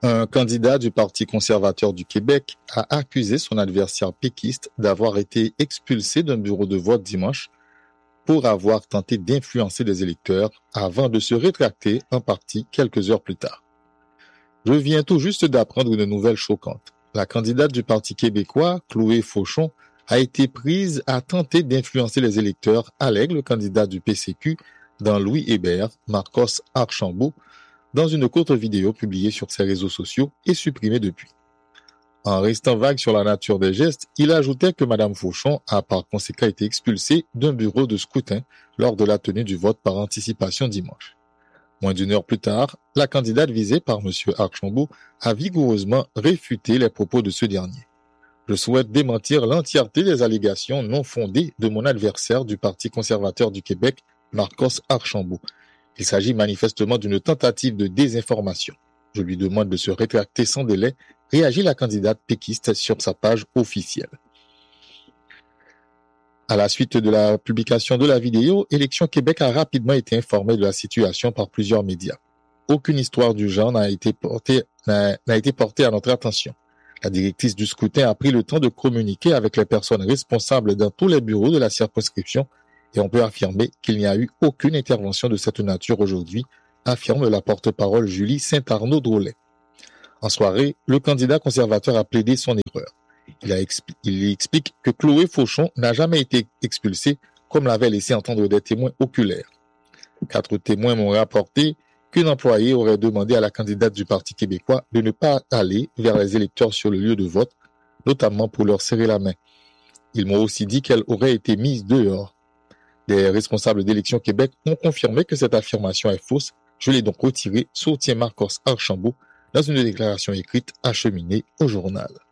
Un candidat du Parti conservateur du Québec a accusé son adversaire péquiste d'avoir été expulsé d'un bureau de vote dimanche pour avoir tenté d'influencer les électeurs avant de se rétracter en partie quelques heures plus tard. Je viens tout juste d'apprendre une nouvelle choquante. La candidate du Parti québécois, Chloé Fauchon, a été prise à tenter d'influencer les électeurs, allègue le candidat du PCQ dans Louis Hébert, Marcos Archambault, dans une courte vidéo publiée sur ses réseaux sociaux et supprimée depuis. En restant vague sur la nature des gestes, il ajoutait que Mme Fauchon a par conséquent été expulsée d'un bureau de scrutin lors de la tenue du vote par anticipation dimanche. Moins d'une heure plus tard, la candidate visée par M. Archambault a vigoureusement réfuté les propos de ce dernier. Je souhaite démentir l'entièreté des allégations non fondées de mon adversaire du Parti conservateur du Québec, Marcos Archambault. Il s'agit manifestement d'une tentative de désinformation. Je lui demande de se rétracter sans délai, réagit la candidate péquiste sur sa page officielle. À la suite de la publication de la vidéo, Élections Québec a rapidement été informé de la situation par plusieurs médias. Aucune histoire du genre n'a été portée à notre attention. La directrice du scrutin a pris le temps de communiquer avec les personnes responsables dans tous les bureaux de la circonscription et on peut affirmer qu'il n'y a eu aucune intervention de cette nature aujourd'hui, affirme la porte-parole Julie Saint-Arnaud-Drolet. En soirée, le candidat conservateur a plaidé son erreur. Il explique que Chloé Fauchon n'a jamais été expulsée, comme l'avaient laissé entendre des témoins oculaires. 4 témoins m'ont rapporté qu'un employé aurait demandé à la candidate du Parti québécois de ne pas aller vers les électeurs sur le lieu de vote, notamment pour leur serrer la main. Ils m'ont aussi dit qu'elle aurait été mise dehors. Des responsables d'Élections Québec ont confirmé que cette affirmation est fausse. Je l'ai donc retirée, soutient Marcos Archambault dans une déclaration écrite acheminée au journal.